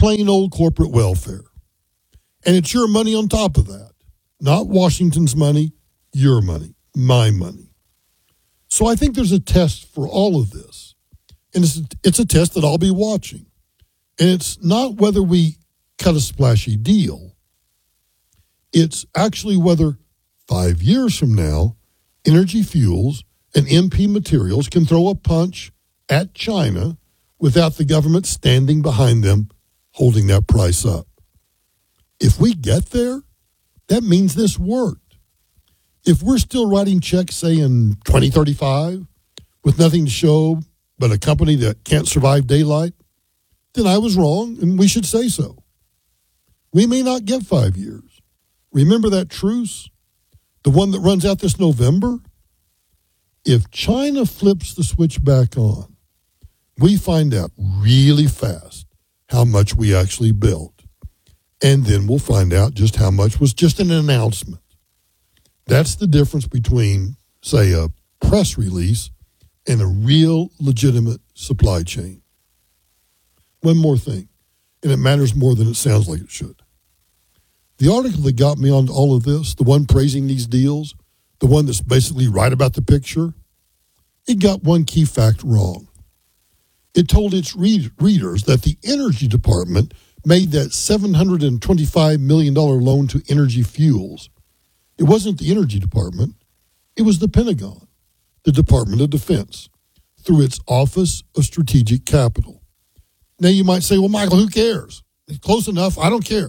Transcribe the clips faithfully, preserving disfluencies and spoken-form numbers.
plain old corporate welfare. And it's your money on top of that. Not Washington's money, your money, my money. So I think there's a test for all of this. And it's a, it's a test that I'll be watching. And it's not whether we cut a splashy deal. It's actually whether five years from now, Energy Fuels and M P Materials can throw a punch at China without the government standing behind them, holding that price up. If we get there, that means this worked. If we're still writing checks, say, in twenty thirty-five, with nothing to show but a company that can't survive daylight, then I was wrong, and we should say so. We may not get five years. Remember that truce? The one that runs out this November? If China flips the switch back on, we find out really fast how much we actually built. And then we'll find out just how much was just an announcement. That's the difference between, say, a press release and a real legitimate supply chain. One more thing, and it matters more than it sounds like it should. The article that got me on all of this, the one praising these deals, the one that's basically right about the picture, it got one key fact wrong. It told its read- readers that the Energy Department made that seven hundred twenty-five million dollars loan to Energy Fuels. It wasn't the Energy Department. It was the Pentagon, the Department of Defense, through its Office of Strategic Capital. Now you might say, well, Michael, who cares? It's close enough. I don't care.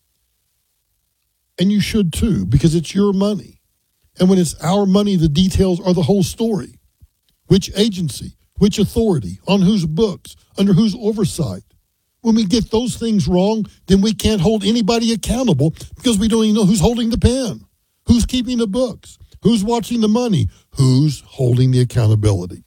And you should too, because it's your money. And when it's our money, the details are the whole story. Which agency, which authority, on whose books, under whose oversight. When we get those things wrong, then we can't hold anybody accountable because we don't even know who's holding the pen, who's keeping the books, who's watching the money, who's holding the accountability.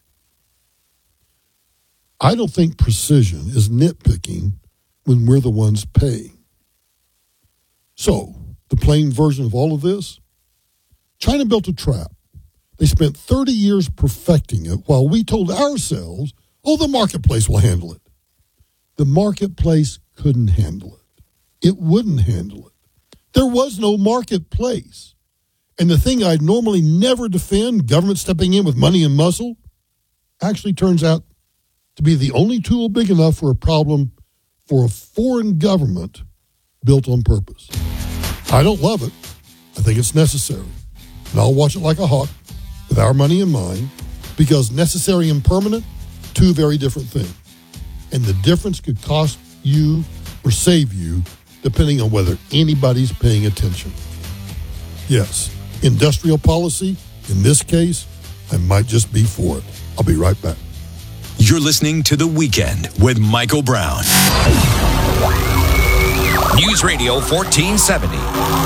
I don't think precision is nitpicking when we're the ones paying. So, the plain version of all of this, China built a trap. They spent thirty years perfecting it while we told ourselves, oh, the marketplace will handle it. The marketplace couldn't handle it. It wouldn't handle it. There was no marketplace. And the thing I'd normally never defend, government stepping in with money and muscle, actually turns out to be the only tool big enough for a problem for a foreign government built on purpose. I don't love it. I think it's necessary. And I'll watch it like a hawk with our money in mind, because necessary and permanent, two very different things. And the difference could cost you or save you depending on whether anybody's paying attention. Yes, industrial policy, in this case, I might just be for it. I'll be right back. You're listening to The Weekend with Michael Brown. News Radio fourteen seventy.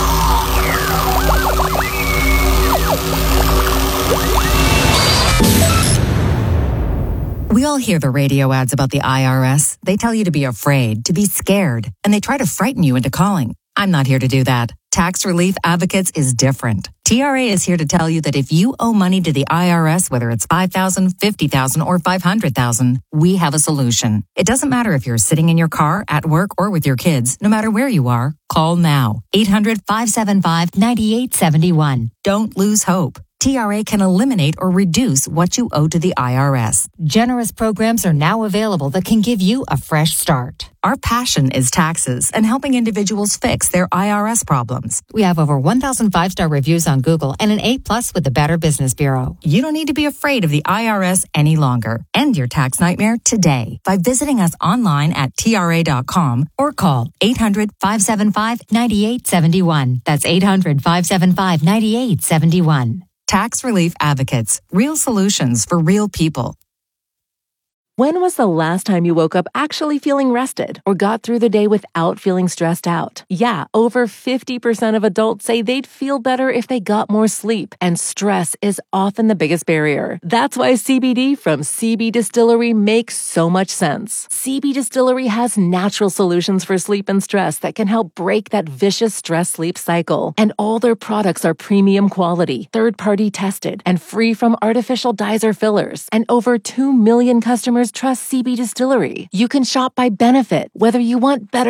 We all hear the radio ads about the I R S. They tell you to be afraid, to be scared, and they try to frighten you into calling. I'm not here to do that. Tax Relief Advocates is different. T R A is here to tell you that if you owe money to the I R S, whether it's five thousand dollars, fifty thousand dollars, or five hundred thousand dollars, we have a solution. It doesn't matter if you're sitting in your car, at work, or with your kids. No matter where you are, call now. eight hundred, five seven five, nine eight seven one. Don't lose hope. T R A can eliminate or reduce what you owe to the I R S. Generous programs are now available that can give you a fresh start. Our passion is taxes and helping individuals fix their I R S problems. We have over one thousand five-star reviews on Google and an A plus with the Better Business Bureau. You don't need to be afraid of the I R S any longer. End your tax nightmare today by visiting us online at T R A dot com or call eight hundred, five seven five, nine eight seven one. That's eight hundred, five seven five, nine eight seven one. Tax Relief Advocates. Real solutions for real people. When was the last time you woke up actually feeling rested or got through the day without feeling stressed out? Yeah, over fifty percent of adults say they'd feel better if they got more sleep, and stress is often the biggest barrier. That's why C B D from C B Distillery makes so much sense. C B Distillery has natural solutions for sleep and stress that can help break that vicious stress-sleep cycle. And all their products are premium quality, third-party tested, and free from artificial dyes or fillers. And over two million customers trust C B Distillery. You can shop by benefit, whether you want better